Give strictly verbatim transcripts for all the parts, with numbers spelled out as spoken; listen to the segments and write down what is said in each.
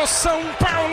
São Paulo!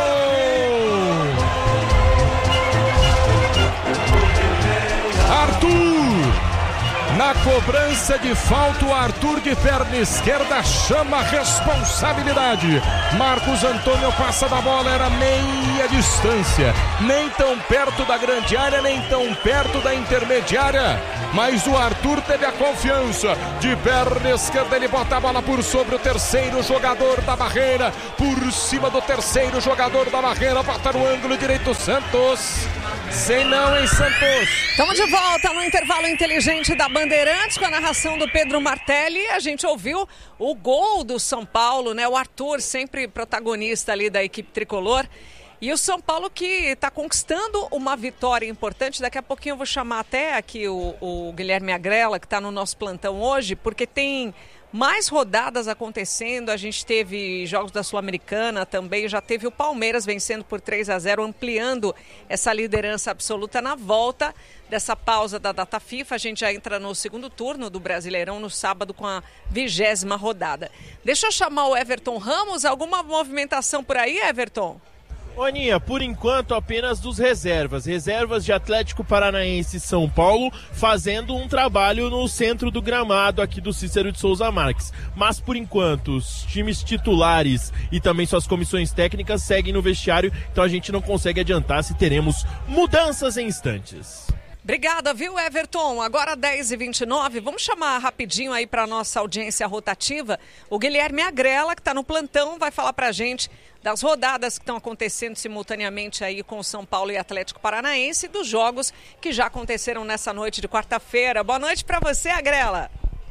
Arthur, na cobrança de falta, o Arthur de perna esquerda chama a responsabilidade. Marcos Antônio passa da bola, era meia distância, nem tão perto da grande área, nem tão perto da intermediária, mas o Arthur teve a confiança. De perna esquerda ele bota a bola por sobre o terceiro jogador da barreira, por cima do terceiro jogador da barreira, bota no ângulo direito Santos. Sei não, hein, Santos? Estamos de volta no intervalo inteligente da Bandeirantes com a narração do Pedro Martelli. A gente ouviu o gol do São Paulo, né? O Arthur, sempre protagonista ali da equipe tricolor. E o São Paulo que está conquistando uma vitória importante. Daqui a pouquinho eu vou chamar até aqui o, o Guilherme Agrela, que está no nosso plantão hoje, porque tem mais rodadas acontecendo. A gente teve jogos da Sul-Americana também, já teve o Palmeiras vencendo por três a zero, ampliando essa liderança absoluta na volta dessa pausa da data FIFA. A gente já entra no segundo turno do Brasileirão no sábado com a vigésima rodada. Deixa eu chamar o Everton Ramos. Alguma movimentação por aí, Everton? Aninha, por enquanto apenas dos reservas, reservas de Atlético Paranaense e São Paulo, fazendo um trabalho no centro do gramado aqui do Cícero de Souza Marques. Mas por enquanto os times titulares e também suas comissões técnicas seguem no vestiário, então a gente não consegue adiantar se teremos mudanças em instantes. Obrigada, viu, Everton? Agora dez e vinte e nove, vamos chamar rapidinho aí para a nossa audiência rotativa o Guilherme Agrela, que está no plantão, vai falar para a gente das rodadas que estão acontecendo simultaneamente aí com o São Paulo e Atlético Paranaense, dos jogos que já aconteceram nessa noite de quarta-feira. Boa noite para você, Agrela.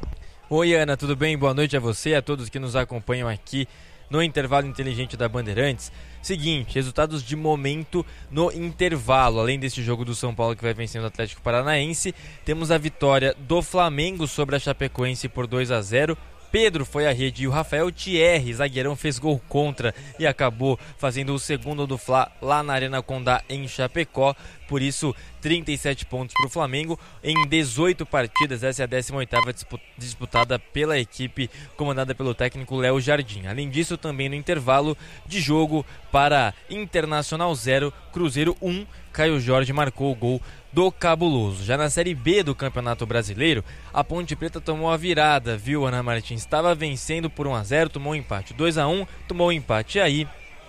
Oi, Ana, tudo bem? Boa noite a você e a todos que nos acompanham aqui no intervalo inteligente da Bandeirantes. Seguinte, resultados de momento no intervalo. Além desse jogo do São Paulo que vai vencendo o Atlético Paranaense, temos a vitória do Flamengo sobre a Chapecoense por dois a zero. Pedro foi à rede e o Rafael Thierry, zagueirão, fez gol contra e acabou fazendo o segundo do Fla lá na Arena Condá em Chapecó. Por isso, trinta e sete pontos para o Flamengo em dezoito partidas. Essa é a décima oitava disputada pela equipe comandada pelo técnico Léo Jardim. Além disso, também no intervalo de jogo para Internacional zero, Cruzeiro um, Caio Jorge marcou o gol do Cabuloso. Já na Série B do Campeonato Brasileiro, a Ponte Preta tomou a virada, viu, Ana Martins? Estava vencendo por um a zero, tomou um empate. dois a um, tomou um empate. E aí,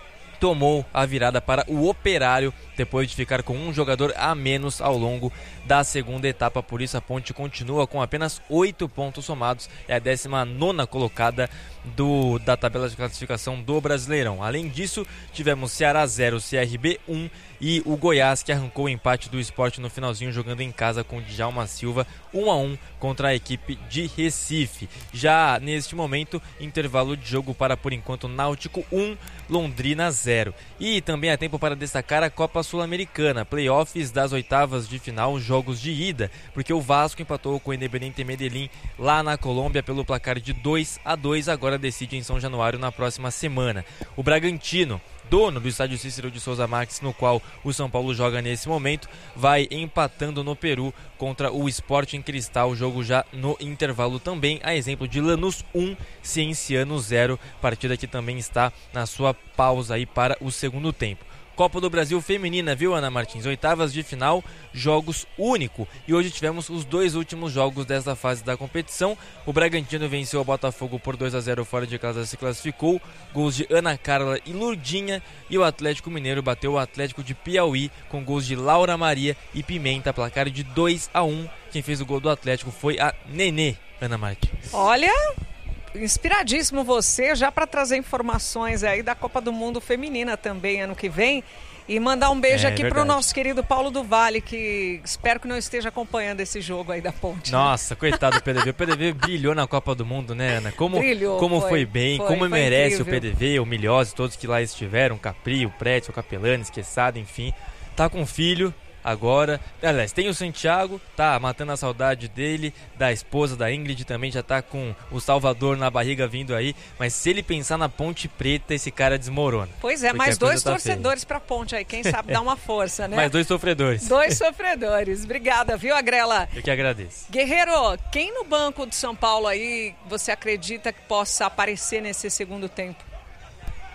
tomou a virada para o Operário, depois de ficar com um jogador a menos ao longo da segunda etapa. Por isso a Ponte continua com apenas oito pontos somados, é a décima nona colocada do, da tabela de classificação do Brasileirão. Além disso, tivemos Ceará zero, C R B um e o Goiás, que arrancou o empate do Sport no finalzinho, jogando em casa com o Djalma Silva, um a um contra a equipe de Recife. Já neste momento, intervalo de jogo para, por enquanto, Náutico um, Londrina zero. E também há tempo para destacar a Copa Sul-Americana, playoffs das oitavas de final, jogos de ida, porque o Vasco empatou com o Independiente Medellín lá na Colômbia pelo placar de dois a dois, agora decide em São Januário na próxima semana. O Bragantino, dono do estádio Cícero de Souza Marques, no qual o São Paulo joga nesse momento, vai empatando no Peru contra o Sporting Cristal, jogo já no intervalo também, a exemplo de Lanús um, Cienciano zero, partida que também está na sua pausa aí para o segundo tempo. Copa do Brasil Feminina, viu, Ana Martins? Oitavas de final, jogos único. E hoje tivemos os dois últimos jogos desta fase da competição. O Bragantino venceu o Botafogo por dois a zero fora de casa, se classificou. Gols de Ana Carla e Lurdinha. E o Atlético Mineiro bateu o Atlético de Piauí com gols de Laura Maria e Pimenta, placar de dois a um. Quem fez o gol do Atlético foi a Nenê, Ana Martins. Olha, inspiradíssimo você, já para trazer informações aí da Copa do Mundo Feminina também ano que vem. E mandar um beijo é, aqui para o nosso querido Paulo do Vale, que espero que não esteja acompanhando esse jogo aí da Ponte. Nossa, né? Coitado do P D V. O P D V brilhou na Copa do Mundo, né, Ana? Como, Brilhou, como foi, foi bem, foi, como foi merece incrível. O P D V, o Milhose, todos que lá estiveram, Capri, o Prétio, o Capelani, Quesada, enfim. Tá com filho agora. Aliás, tem o Santiago, tá matando a saudade dele, da esposa da Ingrid, também já tá com o Salvador na barriga vindo aí, mas se ele pensar na Ponte Preta, esse cara desmorona. Pois é, mais dois tá torcedores feia. Pra Ponte aí, quem sabe dá uma força, né? Mais dois sofredores. Dois sofredores. Obrigada, viu, Agrela? Eu que agradeço. Guerreiro, quem no banco de São Paulo aí você acredita que possa aparecer nesse segundo tempo?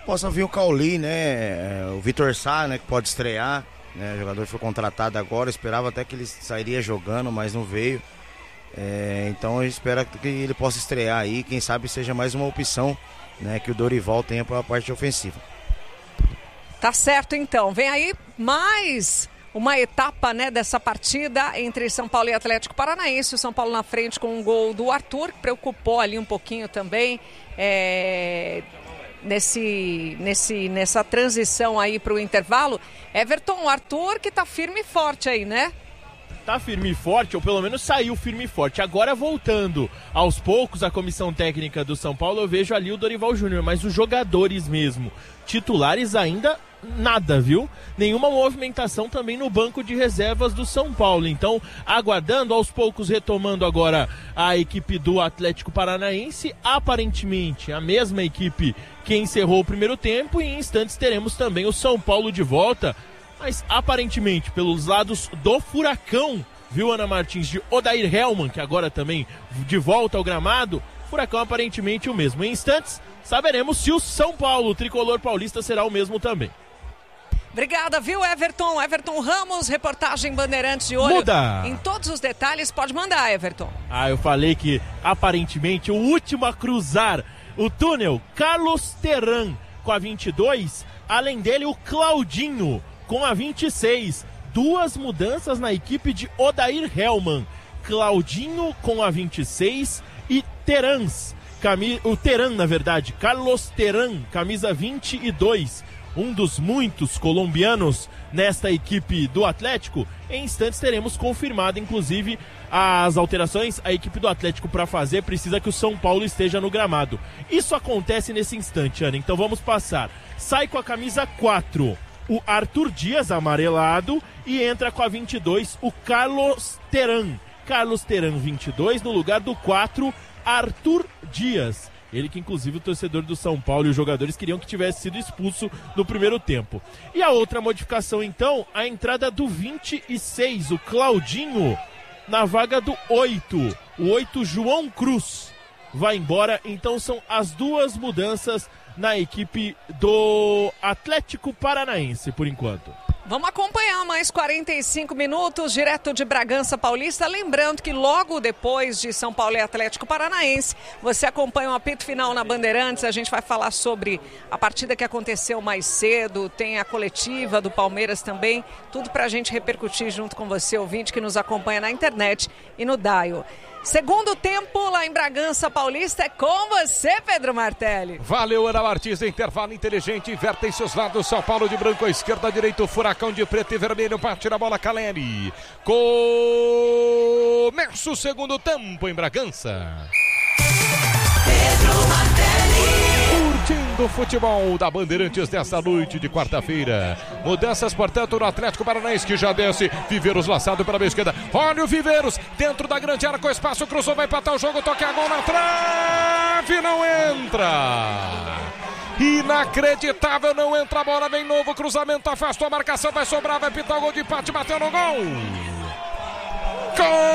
Possa vir o Cauli, né? O Vitor Sá, né? Que pode estrear, né? O jogador foi contratado agora, esperava até que ele sairia jogando, mas não veio. É, então a gente espera que ele possa estrear aí, quem sabe seja mais uma opção, né? Que o Dorival tenha para a parte ofensiva. Tá certo, então. Vem aí mais uma etapa, né, dessa partida entre São Paulo e Atlético Paranaense. O São Paulo na frente com um gol do Arthur, que preocupou ali um pouquinho também. É... Nesse, nesse, nessa transição aí para o intervalo. Everton, o Arthur que tá firme e forte aí, né? Tá firme e forte, ou pelo menos saiu firme e forte. Agora voltando aos poucos a comissão técnica do São Paulo, eu vejo ali o Dorival Júnior, mas os jogadores mesmo, titulares ainda nada, viu? Nenhuma movimentação também no banco de reservas do São Paulo. Então, aguardando, aos poucos retomando agora a equipe do Atlético Paranaense, aparentemente a mesma equipe que encerrou o primeiro tempo, e em instantes teremos também o São Paulo de volta, mas aparentemente pelos lados do Furacão, viu, Ana Martins, de Odair Hellmann, que agora também de volta ao gramado. Furacão aparentemente o mesmo. Em instantes saberemos se o São Paulo, o tricolor paulista, será o mesmo também. Obrigada, viu, Everton? Everton Ramos, reportagem Bandeirantes de Olho. Muda! Em todos os detalhes, pode mandar, Everton. Ah, eu falei que aparentemente o último a cruzar o túnel, Carlos Terran com a vinte e dois, além dele o Claudinho com a vinte e seis. Duas mudanças na equipe de Odair Hellmann. Claudinho com a vinte e seis e Terans, cami... o Teran, na verdade, Carlos Teran, camisa vinte e dois. Um dos muitos colombianos nesta equipe do Atlético. Em instantes teremos confirmado, inclusive, as alterações. A equipe do Atlético, para fazer, precisa que o São Paulo esteja no gramado. Isso acontece nesse instante, Ana, então vamos passar. Sai com a camisa quatro o Arthur Dias, amarelado, e entra com a vinte e dois o Carlos Teran. Carlos Teran, vinte e dois, no lugar do quatro, Arthur Dias. Ele que, inclusive, o torcedor do São Paulo e os jogadores queriam que tivesse sido expulso no primeiro tempo. E a outra modificação, então, a entrada do vinte e seis, o Claudinho, na vaga do oito. O oito, João Cruz, vai embora. Então são as duas mudanças na equipe do Atlético Paranaense, por enquanto. Vamos acompanhar mais quarenta e cinco minutos, direto de Bragança Paulista. Lembrando que logo depois de São Paulo e Atlético Paranaense, você acompanha o apito final na Bandeirantes. A gente vai falar sobre a partida que aconteceu mais cedo, tem a coletiva do Palmeiras também. Tudo pra gente repercutir junto com você, ouvinte, que nos acompanha na internet e no Dial. Segundo tempo lá em Bragança Paulista é com você, Pedro Martelli. Valeu, Ana Martins, intervalo inteligente, inverte em seus lados, São Paulo de branco, à esquerda, direito, Furacão de preto e vermelho, bate na bola, Caleri. Começa o segundo tempo em Bragança. Pedro Martelli. Curtindo o futebol da Bandeirantes desta noite de quarta-feira. Mudanças, portanto, no Atlético Paranaense, que já desce. Viveiros laçado pela esquerda. Olha o Viveiros dentro da grande área com espaço. Cruzou, vai empatar o jogo. Toque a gol na trave. Não entra. Inacreditável, não entra a bola. Vem novo cruzamento. Afastou a marcação. Vai sobrar, vai pitar o gol de empate. Bateu no gol. Gol!